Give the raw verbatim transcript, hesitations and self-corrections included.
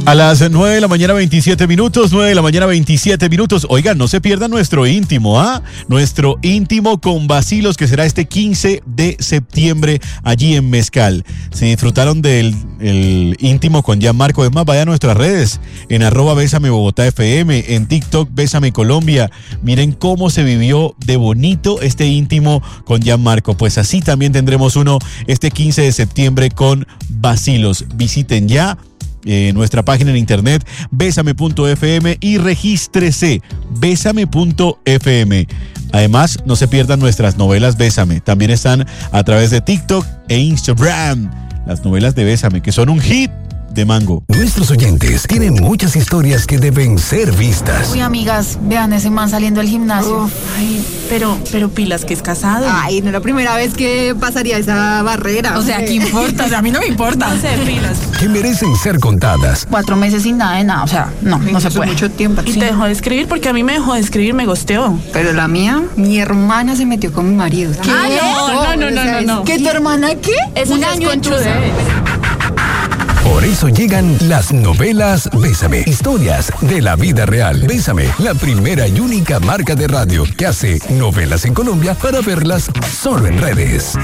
A las nueve de la mañana veintisiete minutos, nueve de la mañana veintisiete minutos. Oigan, no se pierdan nuestro íntimo, ¿ah? Nuestro íntimo con Vacilos, que será este quince de septiembre allí en Mezcal. Si disfrutaron del el íntimo con Gianmarco, es más, vaya a nuestras redes, en arroba Bésame Bogotá F M, en TikTok Bésame Colombia. Miren cómo se vivió de bonito este íntimo con Gianmarco. Pues así también tendremos uno este quince de septiembre con Vacilos. Visiten ya Eh, nuestra página en internet bésame punto f m y regístrese bésame punto f m. Además, no se pierdan nuestras novelas Bésame. También están a través de TikTok e Instagram. Las novelas de Bésame, que son un hit de Mango. Nuestros oyentes tienen muchas historias que deben ser vistas. Uy, amigas, vean ese man saliendo del gimnasio. Uf, ay, pero, pero pilas que es casado. Ay, no es la primera vez que pasaría esa barrera. O sea, ¿qué importa? O sea, a mí no me importa. No sé, pilas. Que merecen ser contadas. Cuatro meses sin nada de nada, o sea, no, no se puede. Mucho tiempo. Y Sí. te dejó de escribir porque a mí me dejó de escribir, me gosteó. Pero la mía, mi hermana se metió con mi marido. ¿Qué? Ah, no, no, no, o sea, no, no, no. ¿Que tu hermana qué? Eso Un ya es año conchuda. Por eso llegan las novelas Bésame. Historias de la vida real. Bésame, la primera y única marca de radio que hace novelas en Colombia para verlas solo en redes.